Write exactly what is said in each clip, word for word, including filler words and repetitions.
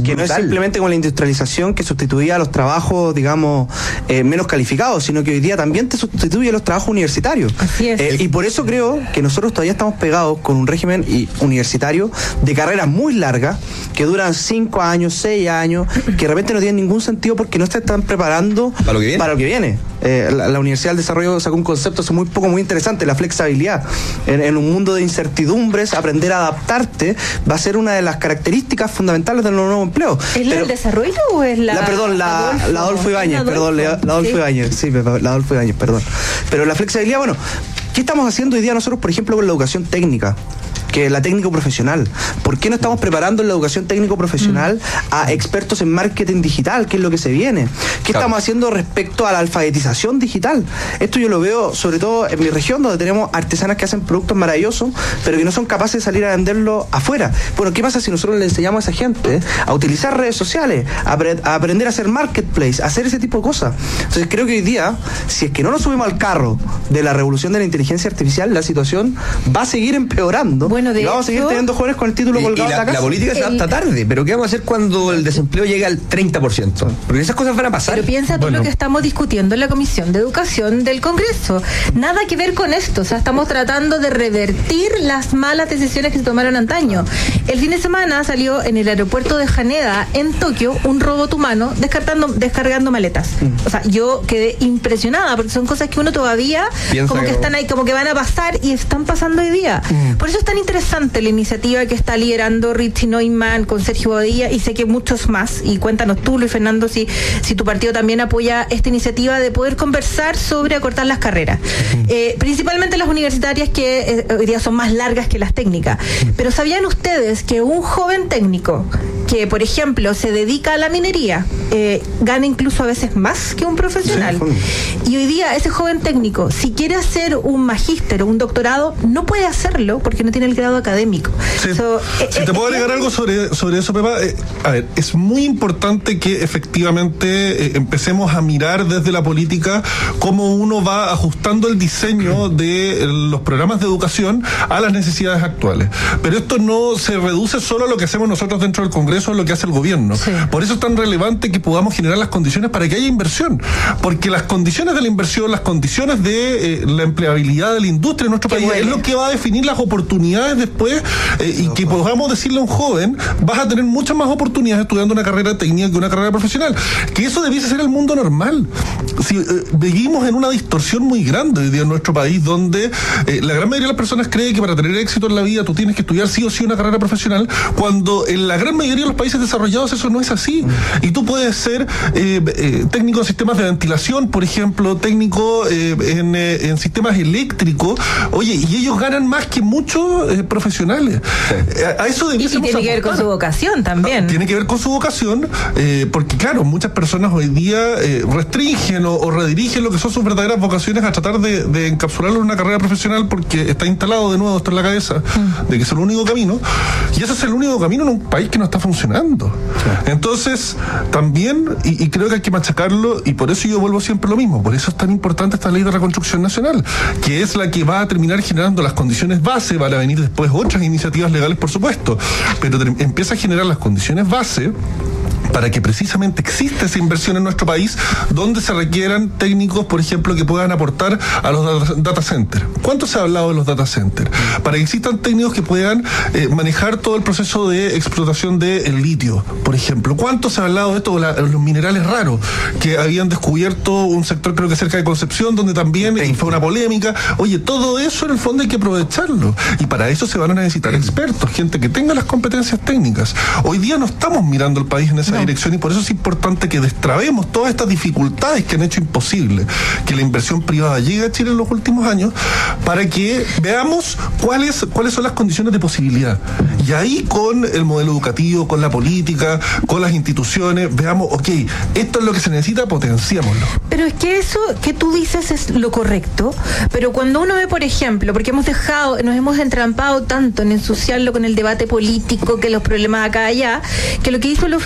que no es simplemente como la industrialización que sustituía a los trabajos, digamos, eh, menos calificados, sino que hoy día también te sustituye a los trabajos universitarios. Así es. Eh, y por eso creo que nosotros todavía estamos pegados con un régimen y, universitario de carreras muy largas, que duran cinco años, seis años, que de repente no tienen ningún sentido porque no se están preparando para lo que viene. Para lo que viene. Eh, la, la Universidad del Desarrollo sacó un concepto hace muy poco muy interesante, la flexibilidad. En, en un mundo de incertidumbres, aprender a adaptarte va a ser una de las características fundamentales del nuevo empleo. ¿Es la del desarrollo o es la...? la perdón, la Adolfo, la Adolfo Ibáñez, Adolfo, perdón, la, la Adolfo ¿sí? Ibáñez, sí, la Adolfo Ibáñez, perdón. Pero la flexibilidad, bueno, ¿qué estamos haciendo hoy día nosotros, por ejemplo, con la educación técnica? Que la técnico profesional. ¿Por qué no estamos preparando en la educación técnico profesional mm. a expertos en marketing digital, que es lo que se viene? ¿Qué claro. estamos haciendo respecto a la alfabetización digital? Esto yo lo veo sobre todo en mi región, donde tenemos artesanas que hacen productos maravillosos, pero que no son capaces de salir a venderlo afuera. Bueno, ¿qué pasa si nosotros le enseñamos a esa gente a utilizar redes sociales, a, pre- a aprender a hacer marketplace, a hacer ese tipo de cosas? Entonces creo que hoy día, si es que no nos subimos al carro de la revolución de la inteligencia artificial, la situación va a seguir empeorando. Bueno, de y vamos a seguir teniendo jóvenes con el título y, colgado y la, en la casa. La política se adapta tarde, pero ¿qué vamos a hacer cuando el desempleo llegue al treinta por ciento? Porque esas cosas van a pasar. Pero piensa tú bueno. lo que estamos discutiendo en la Comisión de Educación del Congreso. Nada que ver con esto. O sea, estamos tratando de revertir las malas decisiones que se tomaron antaño. El fin de semana salió en el aeropuerto de Haneda, en Tokio, un robot humano descartando, descargando maletas. Mm. O sea, yo quedé impresionada porque son cosas que uno todavía Piensa como que, que están ahí, como que van a pasar y están pasando hoy día. Mm. Por eso es tan interesante la iniciativa que está liderando Richie Neumann con Sergio Bodilla, y sé que muchos más, y cuéntanos tú, Luis Fernando, si, si tu partido también apoya esta iniciativa de poder conversar sobre acortar las carreras, uh-huh. eh, principalmente las universitarias, que eh, hoy día son más largas que las técnicas. Uh-huh. Pero ¿sabían ustedes que un joven técnico que, por ejemplo, se dedica a la minería, eh, gana incluso a veces más que un profesional? Sí, y hoy día ese joven técnico, si quiere hacer un magíster o un doctorado, no puede hacerlo porque no tiene el grado académico. Sí. So, si eh, te puedo eh, agregar eh, algo sobre, sobre eso, Pepa. Eh, a ver, es muy importante que efectivamente eh, empecemos a mirar desde la política cómo uno va ajustando el diseño de los programas de educación a las necesidades actuales. Pero esto no se reduce solo a lo que hacemos nosotros dentro del Congreso, a lo que hace el gobierno. Sí. Por eso es tan relevante que podamos generar las condiciones para que haya inversión. Porque las condiciones de la inversión, las condiciones de eh, la empleabilidad de la industria en nuestro Qué país bueno. es lo que va a definir las oportunidades después eh, y que podamos decirle a un joven, vas a tener muchas más oportunidades estudiando una carrera técnica que una carrera profesional. Que eso debiese ser el mundo normal. Si eh, vivimos en una distorsión muy grande hoy día en nuestro país, donde eh, la gran mayoría de las personas cree que para tener éxito en la vida tú tienes que estudiar sí o sí una carrera profesional, cuando en la gran mayoría de los países desarrollados eso no es así. Y tú puedes ser eh, eh, técnico en sistemas de ventilación, por ejemplo, técnico eh, en, eh, en sistemas eléctricos, oye, y ellos ganan más que muchos eh, profesionales. Sí. A, a eso debiésemos y tiene que ver con su vocación también. Ah, tiene que ver con su vocación, eh, porque claro, muchas personas hoy día eh, restringen o, o redirigen lo que son sus verdaderas vocaciones a tratar de, de encapsularlo en una carrera profesional, porque está instalado de nuevo esto en la cabeza, mm. de que es el único camino, y ese es el único camino en un país que no está funcionando. Sí. Entonces, también, y, y creo que hay que machacarlo, y por eso yo vuelvo siempre lo mismo, por eso es tan importante esta ley de reconstrucción nacional, que es la que va a terminar generando las condiciones base, van a venir después otras iniciativas legales, por supuesto, pero ter- empieza a generar las condiciones base para que precisamente exista esa inversión en nuestro país, donde se requieran técnicos, por ejemplo, que puedan aportar a los data, data centers. ¿Cuánto se ha hablado de los data centers? Para que existan técnicos que puedan eh, manejar todo el proceso de explotación del litio, por ejemplo. ¿Cuánto se ha hablado de esto, la, los minerales raros, que habían descubierto un sector, creo que cerca de Concepción, donde también y fue una polémica? Oye, todo eso en el fondo hay que aprovecharlo, y para eso se van a necesitar expertos, gente que tenga las competencias técnicas. Hoy día no estamos mirando el país en esa no. dirección, y por eso es importante que destrabemos todas estas dificultades que han hecho imposible que la inversión privada llegue a Chile en los últimos años, para que veamos cuáles cuáles son las condiciones de posibilidad, y ahí con el modelo educativo, con la política, con las instituciones, veamos, ok, esto es lo que se necesita, potenciémoslo. Pero es que eso que tú dices es lo correcto, pero cuando uno ve, por ejemplo, porque hemos dejado, nos hemos entrampado tanto en ensuciarlo con el debate político, que los problemas acá y allá, que lo que hizo Luis Fernando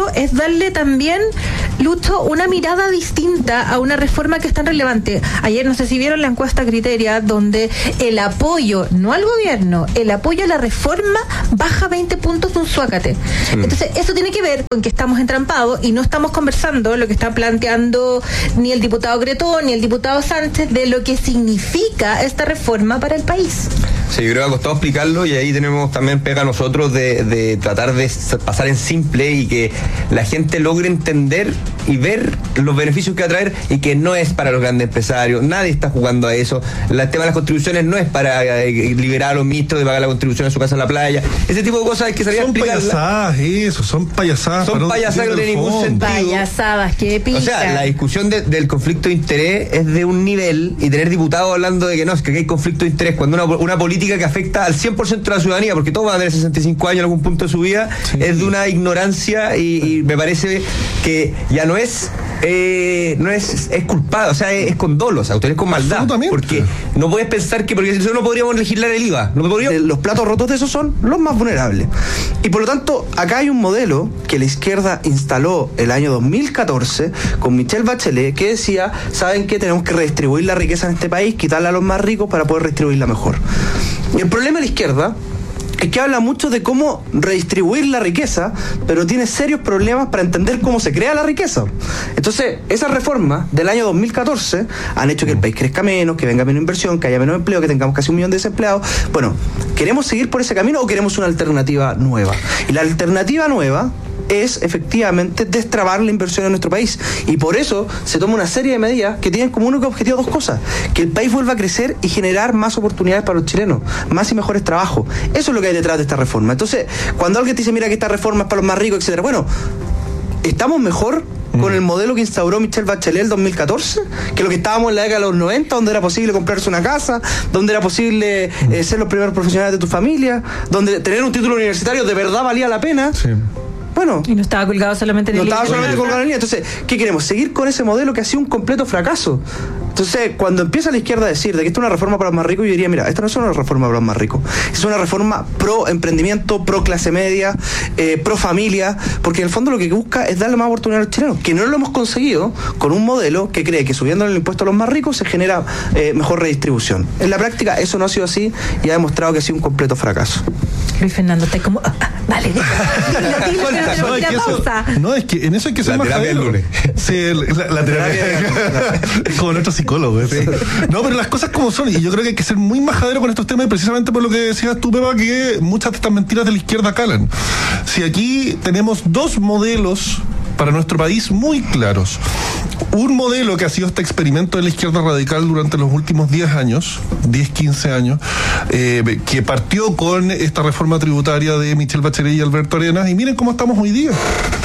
es darle también, Lucho, una mirada distinta a una reforma que es tan relevante. Ayer no sé si vieron la encuesta Criteria, donde el apoyo, no al gobierno, el apoyo a la reforma baja veinte puntos de un suácate. Sí. Entonces, eso tiene que ver con que estamos entrampados y no estamos conversando lo que está planteando ni el diputado Cretón ni el diputado Sánchez de lo que significa esta reforma para el país. Sí, yo creo que ha costado explicarlo y ahí tenemos también pega a nosotros de, de tratar de pasar en simple y que la gente logre entender y ver los beneficios que va a traer y que no es para los grandes empresarios, nadie está jugando a eso. El tema de las contribuciones no es para eh, liberar a los ministros de pagar la contribución en su casa en la playa, ese tipo de cosas hay que salir a explicarlas. Son payasadas, eso, son payasadas. Son payasadas que no tienen ningún sentido. Payasadas, qué pica. O sea, la discusión de, del conflicto de interés es de un nivel y tener diputados hablando de que no, es que hay conflicto de interés cuando una, una política que afecta al cien por ciento de la ciudadanía, porque todos van a tener sesenta y cinco años en algún punto de su vida, sí. Es de una ignorancia y, y me parece que ya no es eh, no es, es culpado, o sea, es, es con dolo, o sea, usted es con maldad, porque no puedes pensar que porque nosotros no podríamos legislar el I V A, no podríamos... Los platos rotos de esos son los más vulnerables y por lo tanto acá hay un modelo que la izquierda instaló el año dos mil catorce con Michelle Bachelet que decía, ¿saben qué? Tenemos que redistribuir la riqueza en este país, quitarla a los más ricos para poder redistribuirla mejor. Y el problema de la izquierda es que habla mucho de cómo redistribuir la riqueza, pero tiene serios problemas para entender cómo se crea la riqueza. Entonces, esas reformas del año dos mil catorce han hecho que el país crezca menos, que venga menos inversión, que haya menos empleo, que tengamos casi un millón de desempleados. Bueno, ¿queremos seguir por ese camino o queremos una alternativa nueva? Y la alternativa nueva es efectivamente destrabar la inversión en nuestro país y por eso se toma una serie de medidas que tienen como único objetivo dos cosas: que el país vuelva a crecer y generar más oportunidades para los chilenos, más y mejores trabajos. Eso es lo que hay detrás de esta reforma. Entonces, cuando alguien te dice, mira que esta reforma es para los más ricos, etcétera, bueno, ¿estamos mejor con el modelo que instauró Michelle Bachelet el dos mil catorce que lo que estábamos en la década de los noventa, donde era posible comprarse una casa, donde era posible eh, ser los primeros profesionales de tu familia, donde tener un título universitario de verdad valía la pena? Sí. Bueno, y no estaba colgado solamente en el No estaba solamente colgado en la línea. Entonces, ¿qué queremos? Seguir con ese modelo que ha sido un completo fracaso. Entonces, cuando empieza la izquierda a decir de que esto es una reforma para los más ricos, yo diría, mira, esta no es una reforma para los más ricos, es una reforma pro emprendimiento, pro clase media, eh, pro familia, porque en el fondo lo que busca es darle más oportunidad a los chilenos, que no lo hemos conseguido con un modelo que cree que subiendo el impuesto a los más ricos se genera eh, mejor redistribución. En la práctica eso no ha sido así y ha demostrado que ha sido un completo fracaso. Luis Fernando, está como, ah, ah, vale, dilo, dilo, dilo, no, es que eso, no, es que en eso hay que ser la más majadero. Sí, la, la terapia. Como nuestro psicólogo. Sí. No, pero las cosas como son, y yo creo que hay que ser muy majadero con estos temas, y precisamente por lo que decías tú, Pepa, que muchas de estas mentiras de la izquierda calan. Si aquí tenemos dos modelos para nuestro país muy claros. Un modelo que ha sido este experimento de la izquierda radical durante los últimos diez años, diez, quince años, eh, que partió con esta reforma tributaria de Michelle Bachelet y Alberto Arenas, y miren cómo estamos hoy día.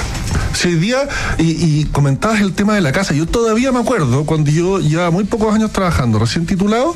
Si hoy día, y, y comentabas el tema de la casa, yo todavía me acuerdo cuando yo llevaba muy pocos años trabajando, recién titulado,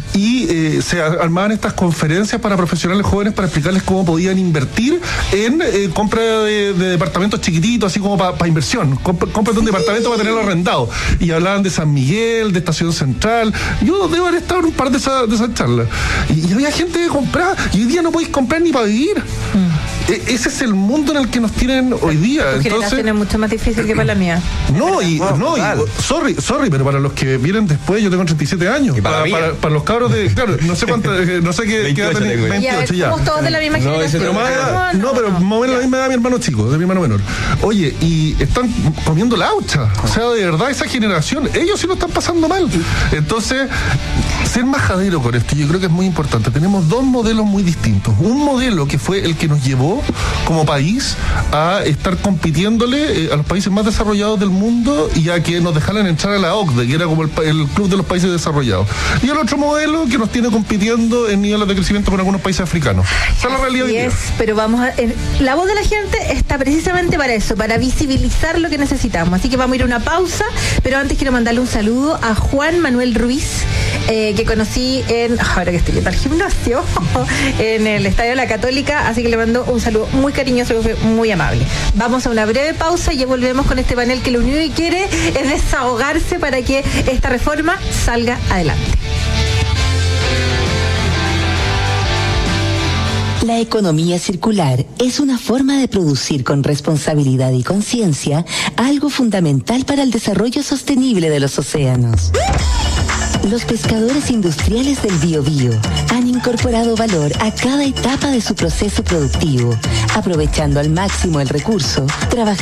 y eh, se armaban estas conferencias para profesionales jóvenes para explicarles cómo podían invertir en eh, compra de, de departamentos chiquititos, así como para pa inversión. Comp cómprate un departamento para tenerlo arrendado. Y hablaban de San Miguel, de Estación Central. Yo debo haber estado en un par de esas de esa charlas. Y, y había gente que compraba, y hoy día no podéis comprar ni para vivir. Mm. E ese es el mundo en el que nos tienen hoy día. Tu generación es mucho más difícil que para la mía. No, y no, no y, sorry, sorry, pero para los que vienen después, yo tengo treinta y siete años. ¿Y para, para, para, para los cabros de, claro, no sé cuánto, no sé qué, qué edad tenéis, veintiocho ya. Somos todos de la misma generación. Pero más edad, no, no, pero más o menos la misma edad mi hermano chico, de mi hermano menor. Oye, y están comiendo laucha. O sea, de verdad, esa generación, ellos sí lo están pasando mal. Entonces, ser majadero con esto, yo creo que es muy importante. Tenemos dos modelos muy distintos. Un modelo que fue el que nos llevó como país a estar compitiéndole eh, a los países más desarrollados del mundo y a que nos dejaran entrar a la O C D E, que era como el, el club de los países desarrollados. Y el otro modelo que nos tiene compitiendo en niveles de crecimiento con algunos países africanos. Esa es la realidad. Así es, pero vamos a, eh, la voz de la gente está precisamente para eso, para visibilizar lo que necesitamos. Así que vamos a ir a una pausa, pero antes quiero mandarle un saludo a Juan Manuel Ruiz, eh, que conocí en, ahora que estoy yendo al gimnasio, en el Estadio de la Católica, así que le mando un saludo muy cariñoso, que fue muy amable. Vamos a una breve pausa y ya volvemos con este panel que lo único que quiere es desahogarse para que esta reforma salga adelante. La economía circular es una forma de producir con responsabilidad y conciencia algo fundamental para el desarrollo sostenible de los océanos. Los pescadores industriales del Biobío han incorporado valor a cada etapa de su proceso productivo, aprovechando al máximo el recurso, trabajando